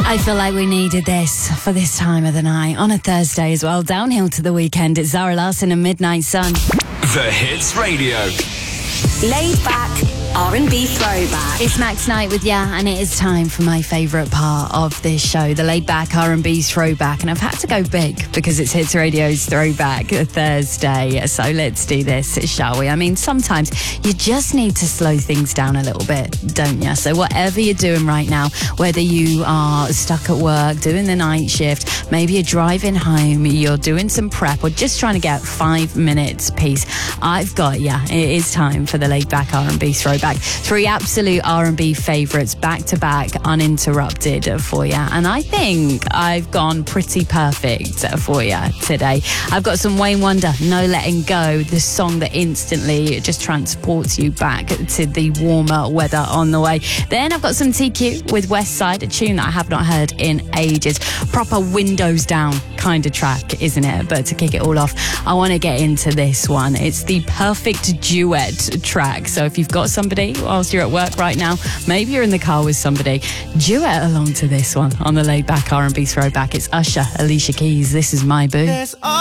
I feel like we needed this for this time of the night. On a Thursday as well. Downhill to the weekend. It's Zara Larsson and Midnight Sun. The Hits Radio. Laid back R&B throwback. It's Max Night with ya, and it is time for my favourite part of this show, the laid back R&B throwback. And I've had to go big because it's Hits Radio's Throwback Thursday. So let's do this, shall we? I mean, sometimes you just need to slow things down a little bit, don't you? So whatever you're doing right now, whether you are stuck at work, doing the night shift, maybe you're driving home, you're doing some prep, or just trying to get 5 minutes peace, I've got ya. It is time for the laid back R&B throwback. 3 absolute R&B favourites back to back, uninterrupted for you. And I think I've gone pretty perfect for you today. I've got some Wayne Wonder, No Letting Go, the song that instantly just transports you back to the warmer weather on the way. Then I've got some TQ with West Side, a tune that I have not heard in ages. Proper windows down kind of track, isn't it? But to kick it all off, I want to get into this one. It's the perfect duet track. So if you've got somebody whilst you're at work right now, maybe you're in the car with somebody, duet along to this one on the laid back R&B throwback. It's Usher, Alicia Keys, This Is My Boo.